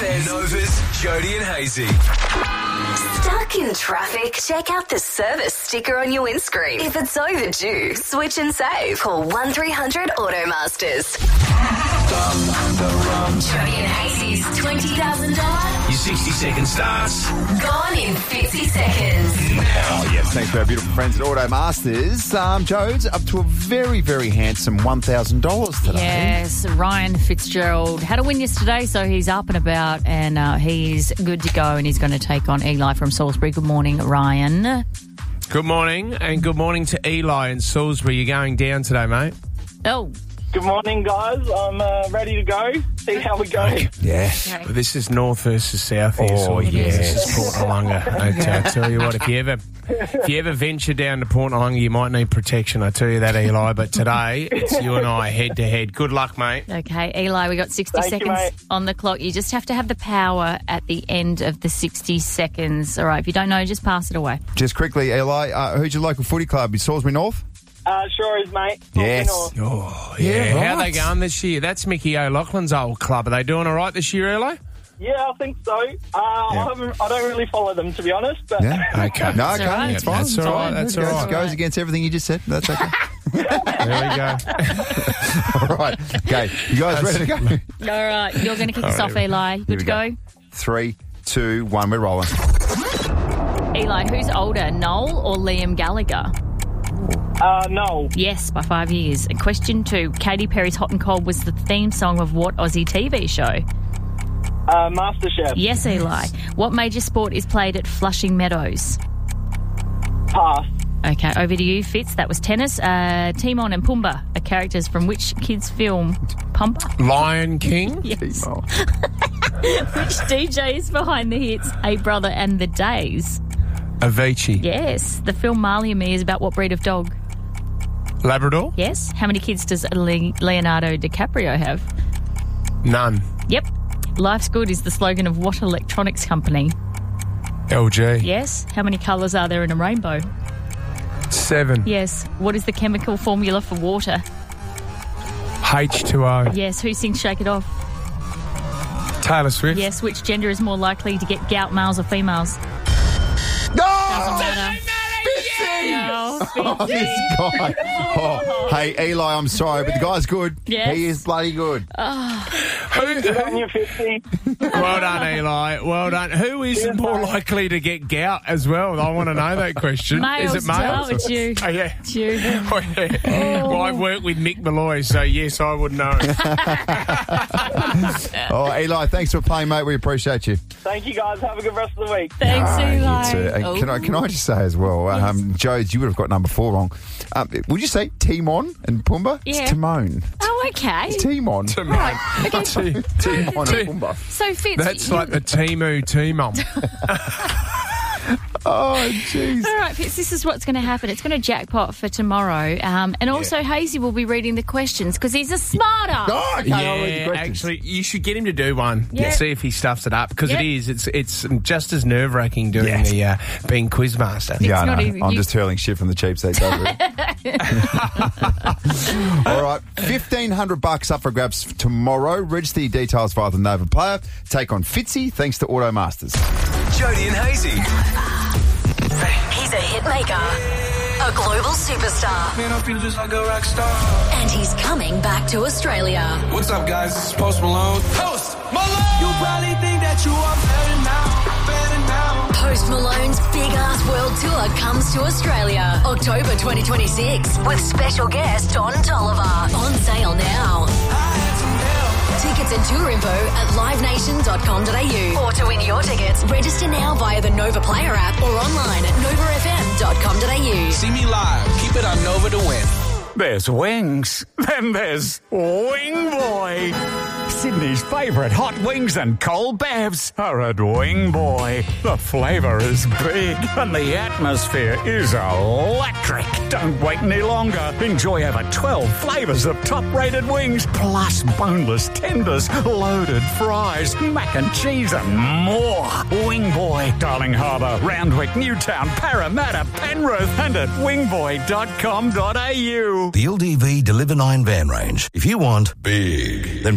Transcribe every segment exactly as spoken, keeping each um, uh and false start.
says Nova's Jody and Hazy. Stuck in traffic? Check out the service sticker on your windscreen. If it's overdue, switch and save. Call one three hundred Automasters. Jody and Hazy's twenty thousand dollars. Your sixty second starts. Gone in fifty seconds. Oh, yes, thanks to our beautiful friends at Automasters. Um, Jodes, up to a very, very handsome one thousand dollars today. Yes, Ryan Fitzgerald had a win yesterday, so he's up and about, and uh, he's good to go, and he's going to take on Eli from Salisbury. Good morning, Ryan. Good morning, and good morning to Eli in Salisbury. You're going down today, mate? Oh. Good morning, guys. I'm uh, ready to go. See how we go. Yeah. Okay. This is north versus south here. Oh, so yes. This is Port Noarlunga. I, I tell you what, if you ever if you ever venture down to Port Noarlunga, you might need protection. I tell you that, Eli. But today, it's you and I head to head. Good luck, mate. Okay, Eli, we got sixty Thank you, seconds mate. on the clock. You just have to have the power at the end of the sixty seconds. All right, if you don't know, just pass it away. Just quickly, Eli, uh, who's your local footy club? Is Salisbury North? Uh, sure is, mate. Yes. North. Oh, yeah. Yeah, How are right. they going this year? That's Mickey O'Loughlin's old club. Are they doing all right this year, Eli? Yeah, I think so. Uh, I, haven't, I don't really follow them, to be honest. But Yeah. Okay. No, That's okay. all right. It's fine. That's it's all fine. right, that's It all goes, right. goes against everything you just said. That's okay. There we go. All right. Okay. You guys ready to go? All right, you're going to kick us off, Eli. Good we to go. go? Three, two, one. We're rolling. Eli, who's older, Noel or Liam Gallagher? uh, no. Yes, by five years. Question two, Katy Perry's Hot and Cold was the theme song of what Aussie T V show? Uh, MasterChef. Yes, Eli. What major sport is played at Flushing Meadows? Pass. Okay, over to you, Fitz. That was tennis. Uh, Timon and Pumbaa are characters from which kids' film? Pumba? Lion King? Yes. Oh. Which D J is behind the hits Hey Brother and The Days? Avicii. Yes. The film Marley and Me is about what breed of dog? Labrador? Yes. How many kids does Le- Leonardo DiCaprio have? None. Yep. Life's Good is the slogan of what electronics company? L G. Yes. How many colours are there in a rainbow? Seven. Yes. What is the chemical formula for water? H two O. Yes. Who sings Shake It Off? Taylor Swift. Yes. Which gender is more likely to get gout, males or females? No! Doesn't matter. No, Oh, this guy. Oh, hey, Eli, I'm sorry, but the guy's good. Yes. He is bloody good. Who, Good on who, you, fifty. well done, Eli. Well done. Who is Cheers, more mate. likely to get gout as well? I want to know that question. Males. Is it males? Oh, it's you. Oh, yeah. It's you. Oh, yeah. Well, I've worked with Mick Malloy, so yes, I would know. Oh, Eli, thanks for playing, mate. We appreciate you. Thank you, guys. Have a good rest of the week. Thanks, Ah, you Eli. too. And can I can I just say as well, um, Jodes, you would have got number four wrong. Um, would you say Timon and Pumbaa? Yeah. It's Timon. Oh, okay. Timon. Right. Okay. T- Timon T- and Pumbaa. So, Fitz. That's you- like the Timu T-Mum. Oh, jeez. All right, Fitz, this is what's going to happen. It's going to jackpot for tomorrow. Um, and also, Hazy will be reading the questions because he's a smarter. Oh, okay, I'll read the Yeah, questions. actually, you should get him to do one. Yeah. See if he stuffs it up because Yeah. it is. It's it's just as nerve wracking doing Yes. the uh, being quizmaster. Yeah, I not know. even- I'm you- just hurling shit from the cheap seats over it. All right, fifteen hundred bucks up for grabs f- tomorrow. Register your details via the Nova Player. Take on Fitzy thanks to Automasters. Jody and Hazy. He's a hit maker, a global superstar, Man, I feel just like a rock star. and he's coming back to Australia. What's up, guys? This is Post Malone. Post Malone! You probably think that you are better now, better now. Post Malone's big ass world tour comes to Australia, October twenty twenty-six, with special guest Don Tolliver. On sale now. I had some help. Tickets and tour info at live nation dot com dot a u. Or to win your tickets, register now via the Nova Player app or online at nova f m dot com dot a u. See me live. Keep it on Nova to win. There's wings. Then there's Wing Boy. Sydney's favourite hot wings and cold bevs are at Wing Boy. The flavour is big and the atmosphere is electric. Don't wait any longer. Enjoy over twelve flavours of top-rated wings, plus boneless tenders, loaded fries, mac and cheese and more. Wing Boy, Darling Harbour, Roundwick, Newtown, Parramatta, Penrith and at wing boy dot com dot a u. The L D V Deliver nine van range. If you want big, then from forty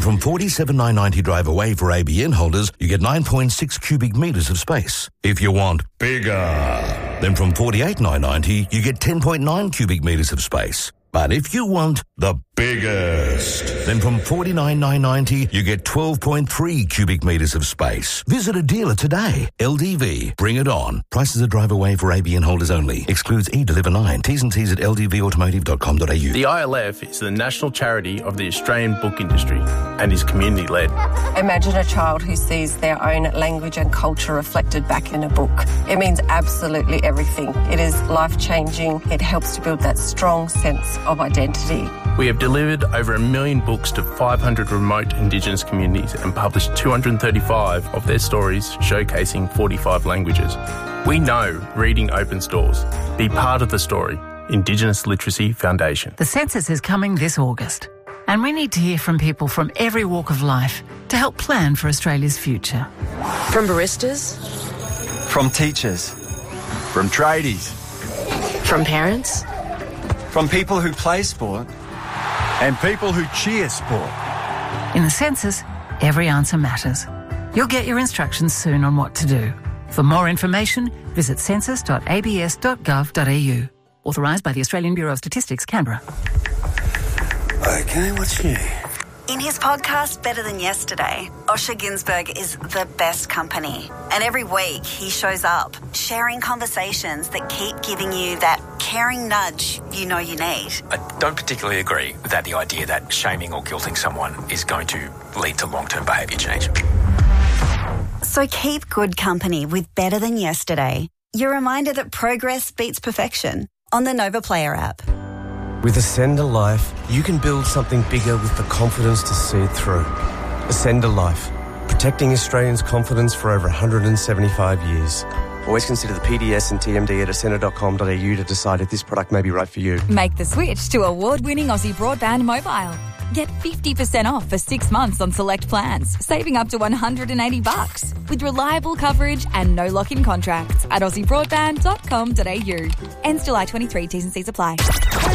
thirty-seven thousand nine hundred ninety drive away for A B N holders, you get nine point six cubic metres of space. If you want bigger, then from forty-eight thousand nine hundred ninety, you get ten point nine cubic metres of space. But if you want the biggest, then from forty-nine thousand nine hundred ninety, you get twelve point three cubic metres of space. Visit a dealer today. L D V. Bring it on. Prices are drive away for A B N holders only. Excludes e-Deliver nine. T's and T's at l d v automotive dot com dot a u. The I L F is the national charity of the Australian book industry and is community-led. Imagine a child who sees their own language and culture reflected back in a book. It means absolutely everything. It is life-changing. It helps to build that strong sense of identity. We have delivered over a million books to five hundred remote Indigenous communities and published two hundred thirty-five of their stories showcasing forty-five languages. We know reading opens doors. Be part of the story. Indigenous Literacy Foundation. The census is coming this August, and we need to hear from people from every walk of life to help plan for Australia's future. From baristas, from teachers, from tradies, from parents, from people who play sport and people who cheer sport. In the census, every answer matters. You'll get your instructions soon on what to do. For more information, visit census dot a b s dot gov dot a u. Authorised by the Australian Bureau of Statistics, Canberra. Okay, what's new? In his podcast, Better Than Yesterday, Osher Günsberg is the best company. And every week he shows up, sharing conversations that keep giving you that caring nudge you know you need. I don't particularly agree with that, the idea that shaming or guilting someone is going to lead to long-term behaviour change. So keep good company with Better Than Yesterday. Your reminder that progress beats perfection on the Nova Player app. With Ascender Life, you can build something bigger with the confidence to see it through. Ascender Life, protecting Australians' confidence for over one hundred seventy-five years. Always consider the P D S and T M D at ascender dot com dot a u to decide if this product may be right for you. Make the switch to award-winning Aussie Broadband Mobile. Get fifty percent off for six months on select plans, saving up to one hundred eighty bucks with reliable coverage and no lock-in contracts at aussie broadband dot com dot a u. Ends July twenty-third, T's and C's apply.